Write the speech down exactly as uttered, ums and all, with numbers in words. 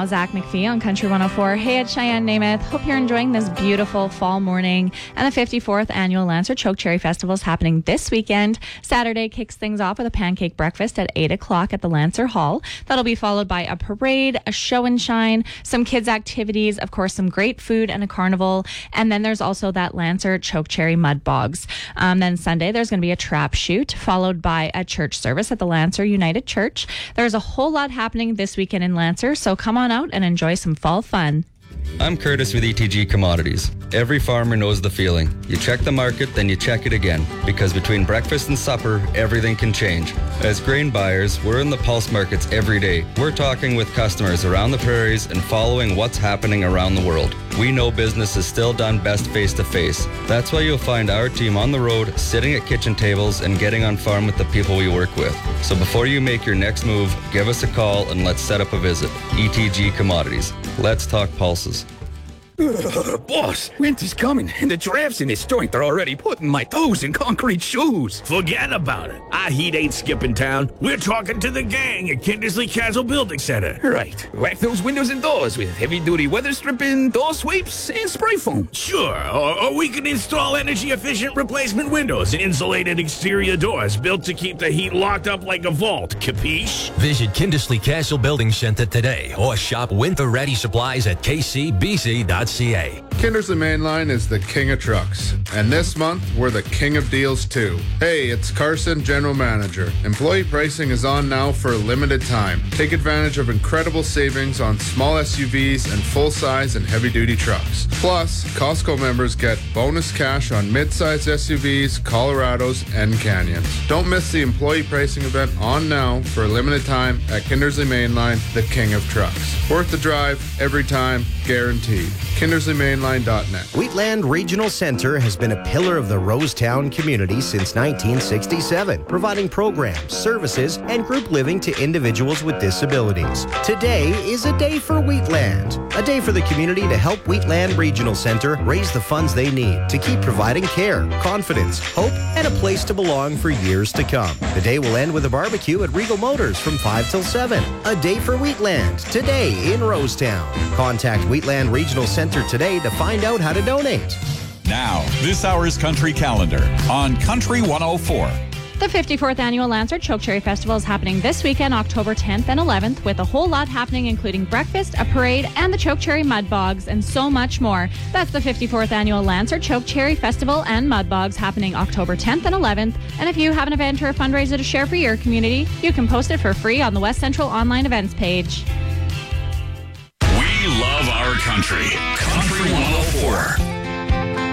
now, Zach McPhee on Country one oh four. Hey, it's Cheyenne Namath. Hope you're enjoying this beautiful fall morning. And the fifty-fourth Annual Lancer Choke Cherry Festival is happening this weekend. Saturday kicks things off with a pancake breakfast at eight o'clock at the Lancer Hall. That'll be followed by a parade, a show and shine, some kids' activities, of course, some great food and a carnival. And then there's also that Lancer Choke Cherry Mud Bogs. Um, then Sunday, there's going to be a trap shoot, followed by a church service at the Lancer United Church. There's a whole lot happening this weekend in Lancer, so come on out and enjoy some fall fun. I'm Curtis with E T G Commodities. Every farmer knows the feeling. You check the market, then you check it again. Because between breakfast and supper, everything can change. As grain buyers, we're in the pulse markets every day. We're talking with customers around the prairies and following what's happening around the world. We know business is still done best face-to-face. That's why you'll find our team on the road, sitting at kitchen tables and getting on farm with the people we work with. So before you make your next move, give us a call and let's set up a visit. E T G Commodities. Let's talk pulses. Ugh, boss, winter's coming, and the drafts in this joint are already putting my toes in concrete shoes. Forget about it. Our heat ain't skipping town. We're talking to the gang at Kindersley Castle Building Center. Right. Whack those windows and doors with heavy-duty weather stripping, door sweeps, and spray foam. Sure, or, or we can install energy-efficient replacement windows and insulated exterior doors built to keep the heat locked up like a vault. Capiche? Visit Kindersley Castle Building Center today or shop winter-ready supplies at k c b c dot c a. Kindersley Mainline is the king of trucks, and this month we're the king of deals too. Hey, it's Carson, General Manager. Employee pricing is on now for a limited time. Take advantage of incredible savings on small S U Vs and full-size and heavy-duty trucks. Plus, Costco members get bonus cash on mid-size S U Vs, Colorados, and Canyons. Don't miss the employee pricing event on now for a limited time at Kindersley Mainline, the king of trucks. Worth the drive, every time, guaranteed. Kindersley Mainline dot net. Wheatland Regional Center has been a pillar of the Rosetown community since nineteen sixty-seven, providing programs, services, and group living to individuals with disabilities. Today is a day for Wheatland, a day for the community to help Wheatland Regional Center raise the funds they need to keep providing care, confidence, hope, and a place to belong for years to come. The day will end with a barbecue at Regal Motors from five till seven. A day for Wheatland, today in Rosetown. Contact Wheatland Regional Center today to find out how to donate. Now, this hour's Country Calendar on Country one oh four. The fifty-fourth Annual Lancer Choke Cherry Festival is happening this weekend, October tenth and eleventh, with a whole lot happening, including breakfast, a parade, and the Choke Cherry Mud Bogs, and so much more. That's the fifty-fourth Annual Lancer Choke Cherry Festival and Mud Bogs happening October tenth and eleventh. And if you have an event or a fundraiser to share for your community, you can post it for free on the West Central online events page. We love our country. Country one